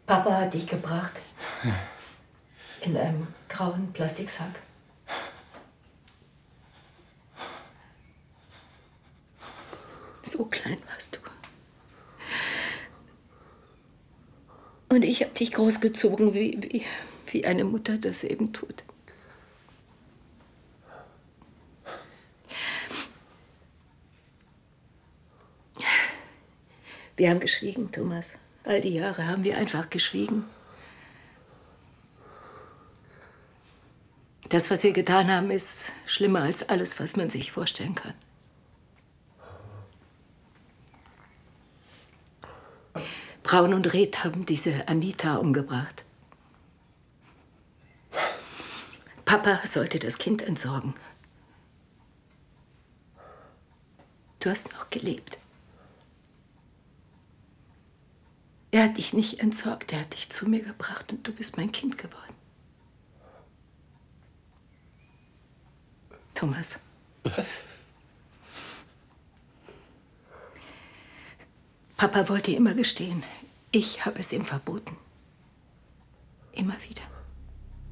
Papa hat dich gebracht. In einem grauen Plastiksack. So klein warst du. Und ich habe dich großgezogen, wie eine Mutter das eben tut. Wir haben geschwiegen, Thomas. All die Jahre haben wir einfach geschwiegen. Das, was wir getan haben, ist schlimmer als alles, was man sich vorstellen kann. Braun und Reth haben diese Anita umgebracht. Papa sollte das Kind entsorgen. Du hast noch gelebt. Er hat dich nicht entsorgt, er hat dich zu mir gebracht und du bist mein Kind geworden. Thomas. Was? Papa wollte immer gestehen. Ich habe es ihm verboten. Immer wieder.